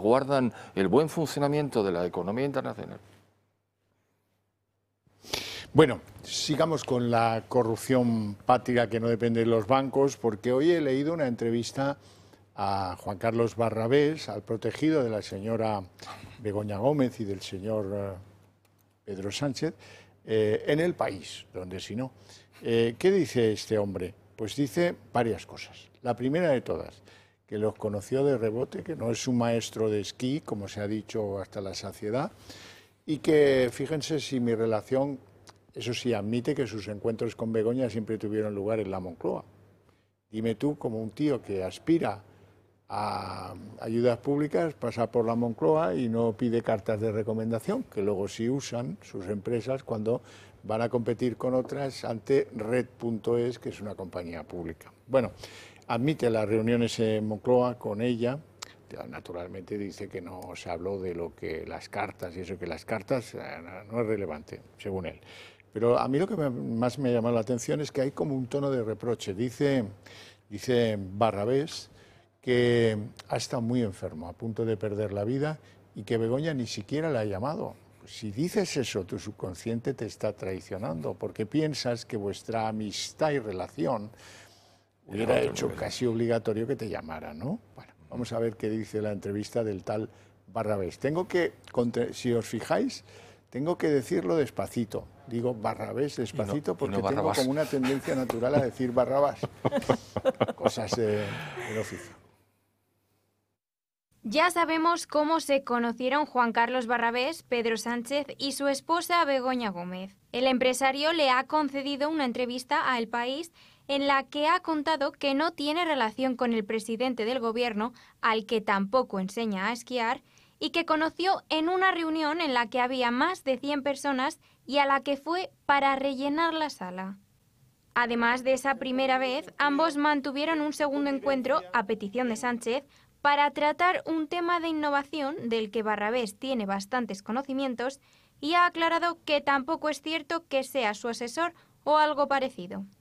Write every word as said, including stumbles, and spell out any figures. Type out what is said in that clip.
salvaguardan el buen funcionamiento de la economía internacional. Bueno, sigamos con la corrupción patria que no depende de los bancos, porque hoy he leído una entrevista a Juan Carlos Barrabés, al protegido de la señora Begoña Gómez y del señor uh, Pedro Sánchez, eh, en El País, donde si no. Eh, ¿Qué dice este hombre? Pues dice varias cosas. La primera de todas, que los conoció de rebote, que no es un maestro de esquí, como se ha dicho hasta la saciedad, y que, fíjense si mi relación, eso sí, admite que sus encuentros con Begoña siempre tuvieron lugar en la Moncloa. Dime tú, como un tío que aspira a ayudas públicas, pasa por la Moncloa y no pide cartas de recomendación, que luego sí usan sus empresas cuando van a competir con otras ante Red punto es, que es una compañía pública. Bueno, admite las reuniones en Moncloa con ella. Naturalmente dice que no se habló de lo que las cartas y eso, que las cartas no es relevante, según él. Pero a mí lo que me, más me llama la atención es que hay como un tono de reproche. Dice, dice Barrabés que ha estado muy enfermo, a punto de perder la vida, y que Begoña ni siquiera la ha llamado. Pues si dices eso, tu subconsciente te está traicionando, porque piensas que vuestra amistad y relación hubiera hecho casi obligatorio que te llamara, ¿no? Bueno, vamos a ver qué dice la entrevista del tal Barrabés. Tengo que, si os fijáis, tengo que decirlo despacito. Digo Barrabés despacito no, porque no tengo como una tendencia natural a decir Barrabás. Cosas de, del oficio. Ya sabemos cómo se conocieron Juan Carlos Barrabés, Pedro Sánchez y su esposa Begoña Gómez. El empresario le ha concedido una entrevista a El País en la que ha contado que no tiene relación con el presidente del gobierno, al que tampoco enseña a esquiar, y que conoció en una reunión en la que había más de cien personas y a la que fue para rellenar la sala. Además de esa primera vez, ambos mantuvieron un segundo encuentro, a petición de Sánchez, para tratar un tema de innovación del que Barrabés tiene bastantes conocimientos y ha aclarado que tampoco es cierto que sea su asesor o algo parecido.